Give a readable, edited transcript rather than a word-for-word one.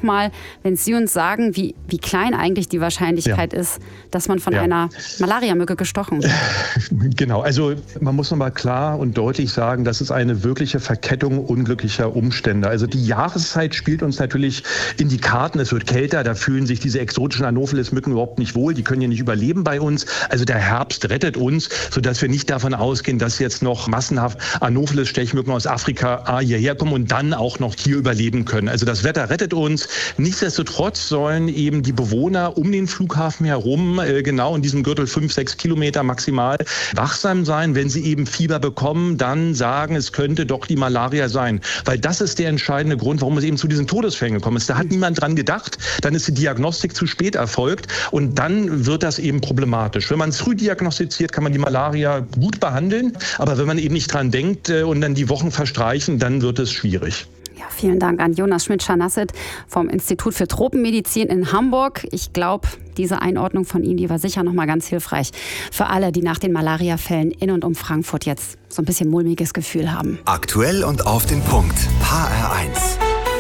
nochmal, wenn Sie uns sagen, wie klein eigentlich die Wahrscheinlichkeit ist, dass man von einer Malariamücke gestochen wird. Genau, also man muss nochmal klar und deutlich sagen, das ist eine wirkliche Verkettung unglücklicher Umstände. Also die Jahreszeit spielt uns natürlich in die Karten. Es wird kälter, da fühlen sich diese exotischen Anopheles-Mücken überhaupt nicht wohl. Die können ja nicht überleben bei uns. Also der Herbst rettet uns, sodass wir nicht davon ausgehen, dass jetzt noch massenhaft Anopheles-Stechmücken aus Afrika hierher kommen und dann auch noch hier überleben können. Also das Wetter rettet uns. Nichtsdestotrotz sollen eben die Bewohner um den Flughafen herum, genau in diesem Gürtel 5-6 Kilometer maximal, wachsam sein. Wenn sie eben Fieber bekommen, dann sagen, es könnte doch die Malaria sein. Weil das ist der entscheidende Grund, warum es eben zu diesen Todesfällen gekommen ist. Da hat niemand dran gedacht. Dann ist die Diagnostik zu spät erfolgt und dann wird das eben problematisch. Wenn man es früh diagnostiziert, kann man die Malaria gut behandeln. Aber wenn man eben nicht dran denkt und dann die Wochen verstreichen, dann wird es schwierig. Ja, vielen Dank an Jonas Schmidt-Scharnasset vom Institut für Tropenmedizin in Hamburg. Ich glaube, diese Einordnung von Ihnen, die war sicher noch mal ganz hilfreich für alle, die nach den Malariafällen in und um Frankfurt jetzt so ein bisschen mulmiges Gefühl haben. Aktuell und auf den Punkt. HR1.